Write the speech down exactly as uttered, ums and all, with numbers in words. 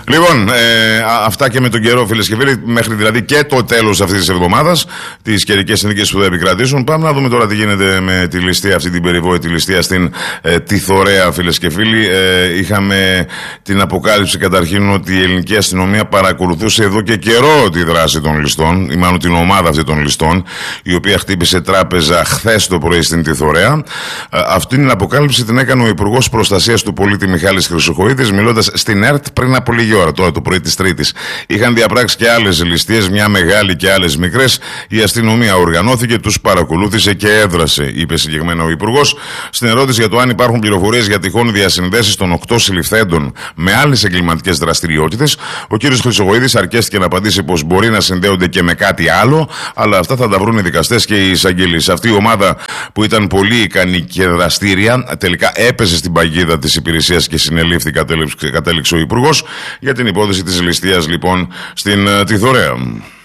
Λοιπόν, ε, αυτά και με τον καιρό, φίλες και φίλοι, μέχρι δηλαδή και το τέλος αυτής της εβδομάδας, τις καιρικές συνθήκες που θα επικρατήσουν. Πάμε να δούμε τώρα τι γίνεται με τη ληστεία, αυτή την περιβόητη ληστεία στην ε, Τιθωρέα, φίλες και φίλοι. Ε, είχαμε την αποκάλυψη καταρχήν ότι η ελληνική αστυνομία παρακολουθούσε εδώ και καιρό τη δράση των ληστών, ή μάλλον την ομάδα αυτή των ληστών, η οποία χτύπησε τράπεζα χθες το πρωί στην Τιθωρέα. Ε, αυτή την αποκάλυψη την έκανε ο Υπουργός Προστασίας του Πολίτη Μιχάλης Χρυσοχοΐδης, μιλώντας στην ΕΡΤ πριν από λίγη ώρα, τώρα το πρωί της Τρίτης. Είχαν διαπράξει και άλλες ληστείες, μια μεγάλη και άλλες μικρές. Η αστυνομία οργανώθηκε, τους παρακολούθησε και έδρασε, είπε συγκεκριμένα ο Υπουργός. Στην ερώτηση για το αν υπάρχουν πληροφορίες για τυχόν διασυνδέσεις των οκτώ συλληφθέντων με άλλες εγκληματικές δραστηριότητες, ο κ. Χρυσοχοΐδης αρκέστηκε να απαντήσει πως μπορεί να συνδέονται και με κάτι άλλο, αλλά αυτά θα τα βρουν οι δικαστές και οι εισαγγελείς. Αυτή η ομάδα που ήταν πολύ ικανή και δραστήρια, τελικά έπεσε στην παγίδα της υπηρεσίας και συνελήφθη, κατέληξε ο Υπουργός, για την υπόθεση της ληστείας λοιπόν στην Τιθωρέα.